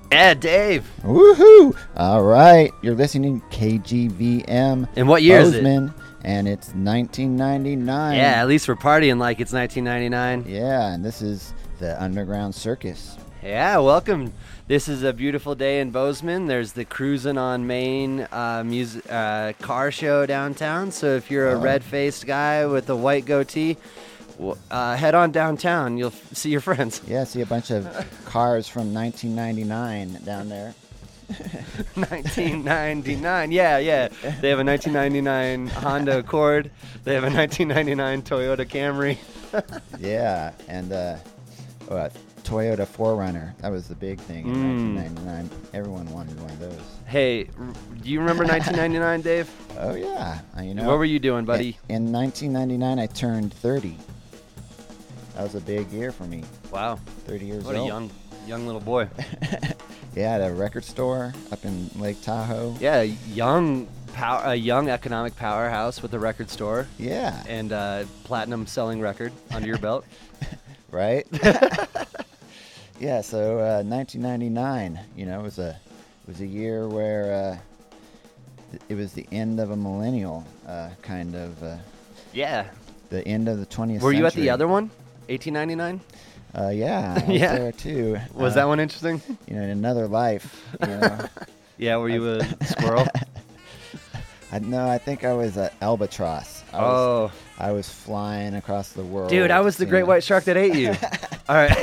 Yeah, Dave. Woohoo! All right, you're listening to KGVM. And what year is it? Bozeman, and it's 1999. Yeah, at least we're partying like it's 1999. Yeah, and this is the Underground Circus. Yeah, welcome. This is a beautiful day in Bozeman. There's the Cruisin' on Main car show downtown. So if you're a red-faced guy with a white goatee, head on downtown. You'll see your friends. Yeah, see a bunch of cars from 1999 down there. 1999. Yeah. They have a 1999 Honda Accord. They have a 1999 Toyota Camry. Yeah, and Toyota 4Runner. That was the big thing in 1999. Everyone wanted one of those. Hey, do you remember 1999, Dave? Oh, yeah. What were you doing, buddy? In 1999, I turned 30. That was a big year for me. Wow. 30 years old. What a young little boy. Yeah, at a record store up in Lake Tahoe. Yeah, a young economic powerhouse with a record store. Yeah. And platinum selling record under your belt. Right? Yeah, so 1999, it was a year where it was the end of a millennial, kind of. Yeah. The end of the 20th century. Were you at the other one, 1899? Yeah, I was there too. Was that one interesting? In another life. Yeah, were you a squirrel? No, I think I was an albatross. I was flying across the world. Dude, I was the great white shark that ate you. All right.